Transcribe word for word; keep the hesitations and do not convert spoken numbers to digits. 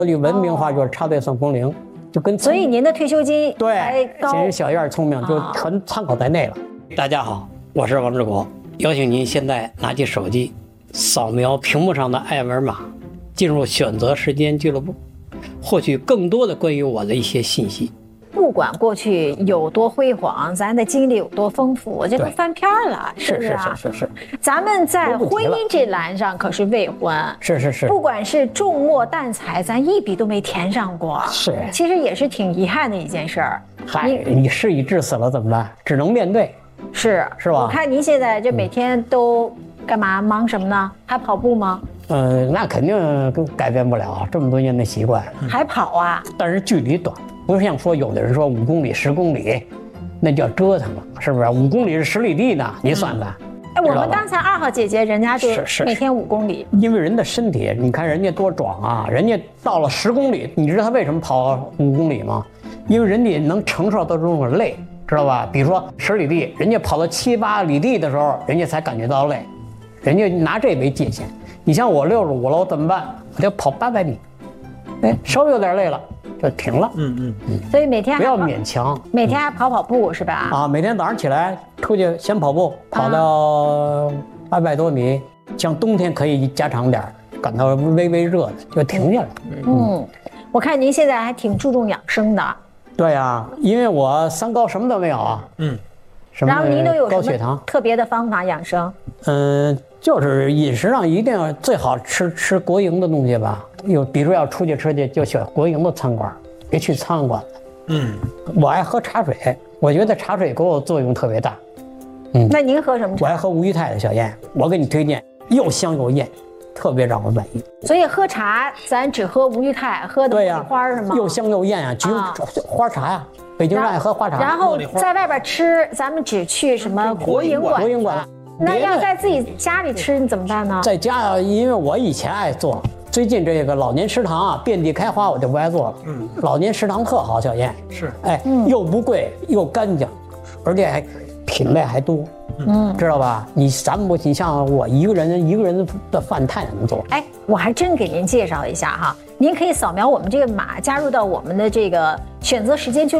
率文明化就是插队算工龄，就跟所以您的退休金对还高。 其实小燕聪明，就全参考在内了。大家好，我是王志国，邀请您现在拿起手机，扫描屏幕上的二维码，进入选择时间俱乐部，获取更多的关于我的一些信息。 不管过去有多辉煌，咱的经历有多丰富，这都翻篇了，是不是啊？ 是是是是。 咱们在婚姻这栏上可是未婚， 是是是。 不管是重墨淡彩，咱一笔都没填上过， 是。 其实也是挺遗憾的一件事儿。 嗨，你事已至此了怎么办？只能面对。 是是吧？ 我看您现在这每天都干嘛？忙什么呢？还跑步吗？ 嗯、呃，那肯定改变不了这么多年的习惯。 还跑啊？ 但是距离短。不是像说有的人说五公里十公里，那叫折腾了，是不是？五公里是十里地呢，你算算。 哎、嗯，我们刚才二号姐姐人家就每天五公里， 因为人的身体，你看人家多壮啊，人家到了十公里，你知道他为什么跑五公里吗？因为人家能承受到这种累，知道吧？比如说十里地，人家跑到七八里地的时候，人家才感觉到累，人家拿这为界限。你像我六十五了，我怎么办？我得跑八百米，哎，稍微有点累了。就停了， 嗯嗯嗯， 所以每天不要勉强， 每天还跑跑步是吧？ 啊，每天早上起来出去先跑步，跑到八百多米，像冬天可以加长点，感到微微热的就停下来。 嗯，我看您现在还挺注重养生的。 对呀，因为我三高什么都没有啊。嗯，什么然后您都有高血糖特别的方法养生？ 嗯，就是饮食上一定要最好吃吃国营的东西吧。有，比如要出去吃去，就选国营的餐馆，别去餐馆。嗯，我爱喝茶水，我觉得茶水给我作用特别大。 嗯，那您喝什么茶？ 我爱喝吴裕泰的小燕，我给你推荐，又香又艳，特别让我满意。 所以喝茶，咱只喝吴裕泰，喝的茉莉花是吗？ 又香又艳啊，菊花茶呀、啊，北京人爱喝花茶。 然后在外边吃，咱们只去什么国营馆？ 国营馆。 那要在自己家里吃，你怎么办呢？ 在家，因为我以前爱做。最近这个老年食堂啊，遍地开花，我就不爱做了。嗯，老年食堂特好，小燕是， 哎，嗯、又不贵又干净，而且还品类还多。嗯，知道吧？你咱们不，你像我一个人一个人的饭太难做。 哎，我还真给您介绍一下哈，您可以扫描我们这个码，加入到我们的这个选择时间俱乐部。